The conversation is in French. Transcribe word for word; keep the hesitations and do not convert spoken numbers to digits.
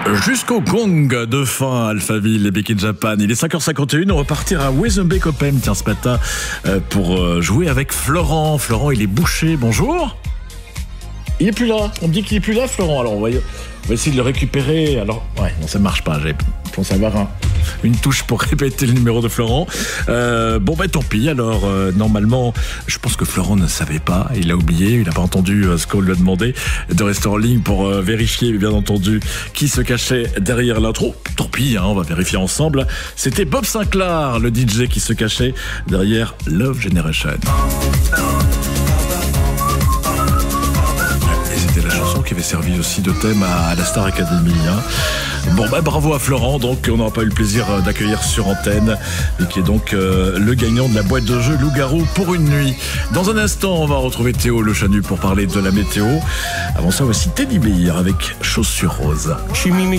Jusqu'au gong de fin, Alphaville et Back in Japan. Il est cinq heures cinquante et une, on va partir à Wezembeek-Oppem, tiens, ce matin, pour jouer avec Florent. Florent, il est bouché, bonjour. Il est plus là, on me dit qu'il est plus là, Florent. Alors, on va, on va essayer de le récupérer. Alors, ouais, non, ça ne marche pas, j'ai pensé avoir un, une touche pour répéter le numéro de Florent. Euh, bon, bah tant pis, alors, euh, normalement, je pense que Florent ne savait pas, il a oublié, il n'a pas entendu euh, ce qu'on lui a demandé de rester en ligne pour euh, vérifier, bien entendu, qui se cachait derrière l'intro. Tant pis, hein, on va vérifier ensemble. C'était Bob Sinclair, le D J qui se cachait derrière Love Generation. C'était la chanson qui avait servi aussi de thème à la Star Academy. Hein. Bon, bah bravo à Florent, donc on n'aura pas eu le plaisir d'accueillir sur antenne, et qui est donc euh, le gagnant de la boîte de jeu Loup-Garou pour une nuit. Dans un instant, on va retrouver Théo Le Chanu pour parler de la météo. Avant ça, voici Teddy Bear avec Chaussures Roses.